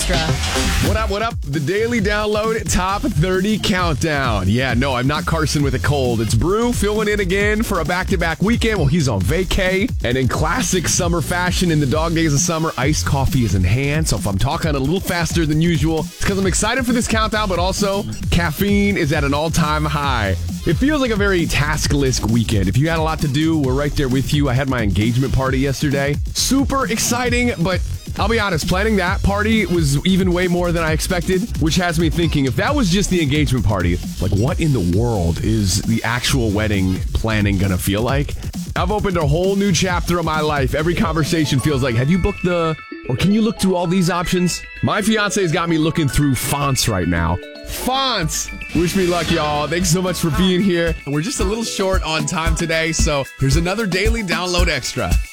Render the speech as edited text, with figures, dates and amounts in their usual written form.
Extra. What up, what up? The Daily Download Top 30 Countdown. Yeah, no, I'm not Carson with a cold. It's Brew filling in again for a back-to-back weekend. Well, he's on vacay. And in classic summer fashion, in the dog days of summer, iced coffee is in hand. So if I'm talking a little faster than usual, it's because I'm excited for this countdown, but also caffeine is at an all-time high. It feels like a very taskless weekend. If you had a lot to do, we're right there with you. I had my engagement party yesterday. Super exciting, but I'll be honest, planning that party was even way more than I expected, which has me thinking, if that was just the engagement party, like what in the world is the actual wedding planning gonna feel like? I've opened a whole new chapter of my life. Every conversation feels like, have you booked or can you look through all these options? My fiance's got me looking through fonts right now. Fonts! Wish me luck, y'all. Thanks so much for being here. We're just a little short on time today, so here's another Daily Download Extra.